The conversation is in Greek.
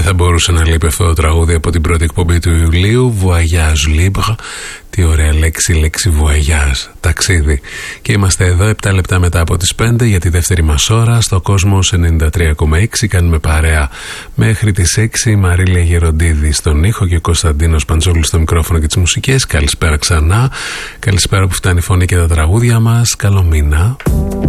θα μπορούσε να λείπει αυτό το τραγούδι από την πρώτη εκπομπή του Ιουλίου. Voyage libre. Τι ωραία λέξη voyage. Ταξίδι. Και είμαστε εδώ 7 λεπτά μετά από τις 5 για τη δεύτερη μας ώρα. Στο Κόσμος 93,6 κάνουμε παρέα μέχρι τις 6. Η Μαρίλια Γεροντίδη στον ήχο και ο Κωνσταντίνος Παντζόλης στο μικρόφωνο και τις μουσικές. Καλησπέρα ξανά. Καλησπέρα που φτάνει η φωνή και τα τραγούδια μας. Καλό μήνα.